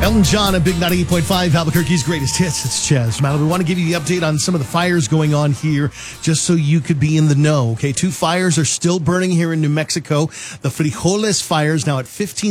Elton John at Big 98.5, Albuquerque's greatest hits. It's Chaz Malibu. We want to give you the update on some of the fires going on here, just so you could be in the know. Okay, 2 fires are still burning here in New Mexico. The Frijoles fires now at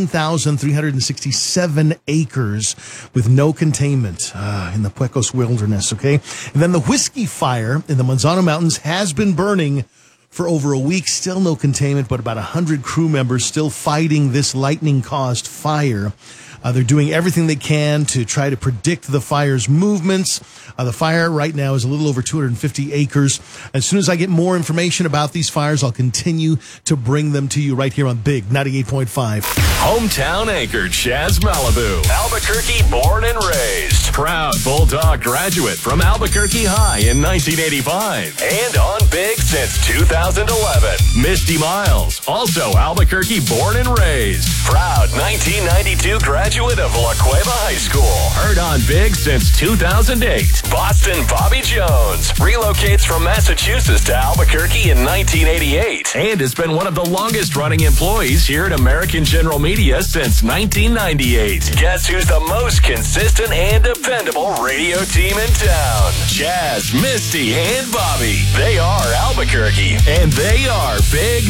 15,367 acres with no containment in the Pecos wilderness. Okay, and then the Whiskey fire in the Manzano Mountains has been burning for over a week. Still no containment, but about 100 crew members still fighting this lightning-caused fire. They're doing everything they can to try to predict the fire's movements. The fire right now is a little over 250 acres. As soon as I get more information about these fires, I'll continue to bring them to you right here on Big 98.5. Hometown anchor Chaz Malibu. Albuquerque born and raised. Proud Bulldog graduate from Albuquerque High in 1985. And on Big since 2011. Misty Miles, also Albuquerque born and raised. Proud 1992 graduate of La Cueva High School. Heard on Big since 2008. Boston Bobby Jones relocates from Massachusetts to Albuquerque in 1988 and has been one of the longest running employees here at American General Media since 1998. Guess who's the most consistent and dependable radio team in town? Chaz, Misty, and Bobby. They are Albuquerque, and they are Big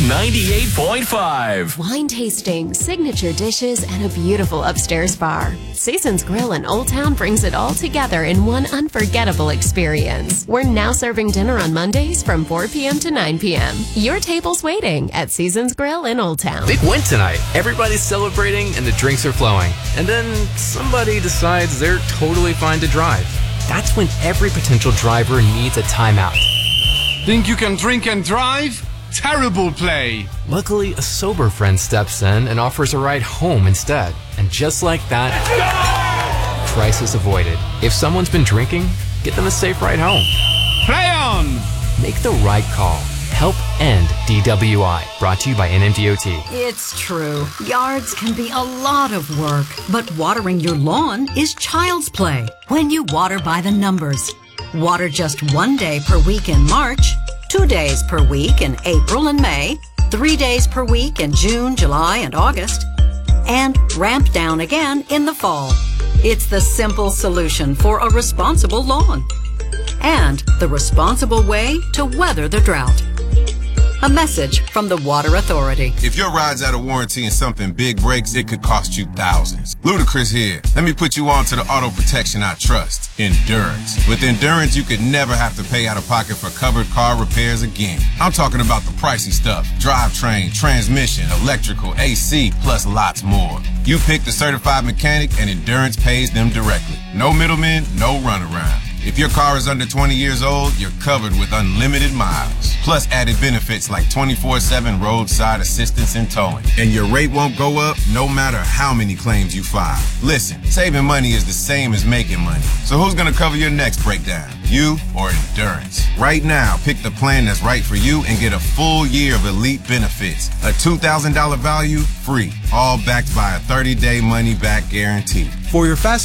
98.5. Wine tasting, signature dishes, and a beautiful upstairs bar. Seasons Grill in Old Town brings it all together in one unforgettable experience. We're now serving dinner on Mondays from 4 p.m. to 9 p.m. Your table's waiting at Seasons Grill in Old Town. Big win tonight. Everybody's celebrating and the drinks are flowing. And then somebody decides they're totally fine to drive. That's when every potential driver needs a timeout. Think you can drink and drive? Terrible play. Luckily, a sober friend steps in and offers a ride home instead. And just like that, crisis avoided. If someone's been drinking, get them a safe ride home. Play on! Make the right call. Help end DWI. Brought to you by NMDOT. It's true. Yards can be a lot of work, but watering your lawn is child's play when you water by the numbers. Water just 1 day per week in March, 2 days per week in April and May, 3 days per week in June, July, and August, and ramp down again in the fall. It's the simple solution for a responsible lawn and the responsible way to weather the drought. A message from the Water Authority. If your ride's out of warranty and something big breaks, it could cost you thousands. Ludacris here. Let me put you on to the auto protection I trust, Endurance. With Endurance, you could never have to pay out of pocket for covered car repairs again. I'm talking about the pricey stuff. Drivetrain, transmission, electrical, AC, plus lots more. You pick the certified mechanic and Endurance pays them directly. No middlemen, no runaround. If your car is under 20 years old, you're covered with unlimited miles. Plus added benefits like 24/7 roadside assistance and towing. And your rate won't go up no matter how many claims you file. Listen, saving money is the same as making money. So who's gonna cover your next breakdown? You or Endurance? Right now, pick the plan that's right for you and get a full year of elite benefits. A $2,000 value, free. All backed by a 30-day money-back guarantee. For your fast